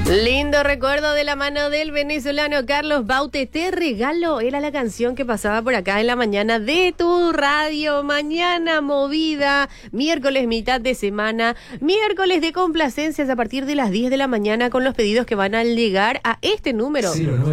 Lindo recuerdo de la mano del venezolano Carlos Baute. Te regalo, era la canción que pasaba por acá en la mañana de tu radio. Mañana movida, miércoles mitad de semana, miércoles de complacencias a partir de las 10 de la mañana con los pedidos que van a llegar a este número.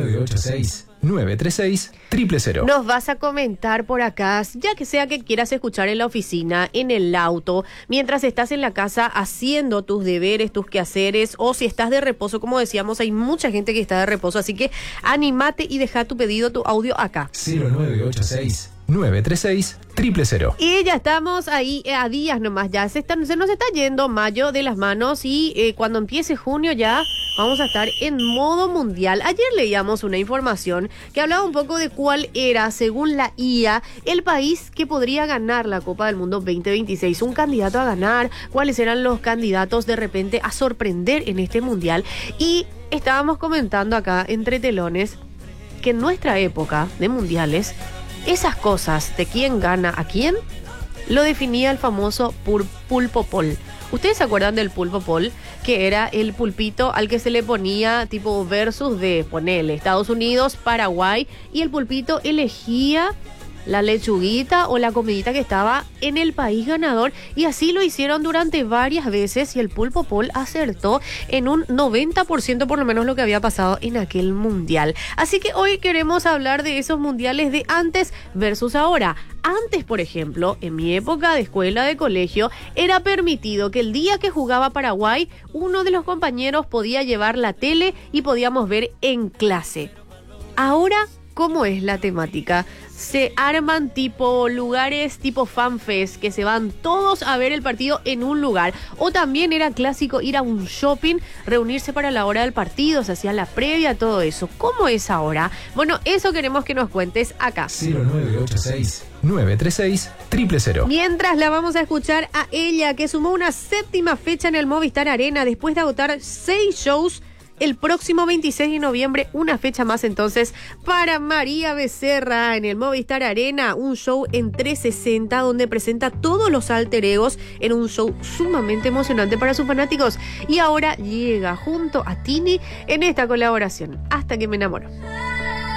0986-936-000. Nos vas a comentar por acá, ya que sea que quieras escuchar en la oficina, en el auto, mientras estás en la casa haciendo tus deberes, tus quehaceres, o si estás de reposo, como decíamos, hay mucha gente que está de reposo, así que anímate y deja tu pedido, tu audio acá. 0986-936-000. Y ya estamos ahí a días nomás, ya se nos está yendo mayo de las manos y cuando empiece junio ya vamos a estar en modo mundial. Ayer leíamos una información que hablaba un poco de cuál era, según la IA, el país que podría ganar la Copa del Mundo 2026. Un candidato a ganar, cuáles eran los candidatos de repente a sorprender en este mundial. Y estábamos comentando acá entre telones que en nuestra época de mundiales, esas cosas de quién gana a quién, lo definía el famoso pulpo pol. ¿Ustedes se acuerdan del pulpo pol? Que era el pulpito al que se le ponía tipo versus de, ponele, Estados Unidos, Paraguay, y el pulpito elegía la lechuguita o la comidita que estaba en el país ganador, y así lo hicieron durante varias veces y el pulpo pol acertó en un 90% por lo menos lo que había pasado en aquel mundial. Así que hoy queremos hablar de esos mundiales de antes versus ahora. Antes, por ejemplo, en mi época de escuela, de colegio, era permitido que el día que jugaba Paraguay, uno de los compañeros podía llevar la tele y podíamos ver en clase. Ahora, ¿cómo es la temática? Se arman tipo lugares tipo fanfest, que se van todos a ver el partido en un lugar. O también era clásico ir a un shopping, reunirse para la hora del partido, se hacía la previa, todo eso. ¿Cómo es ahora? Bueno, eso queremos que nos cuentes acá. 0986-936-000. Mientras la vamos a escuchar a ella, que sumó una 7ª fecha en el Movistar Arena después de agotar 6 shows. El próximo 26 de noviembre, una fecha más entonces para María Becerra en el Movistar Arena, un show en 360 donde presenta todos los alter egos en un show sumamente emocionante para sus fanáticos. Y ahora llega junto a Tini en esta colaboración, Hasta que me enamoro.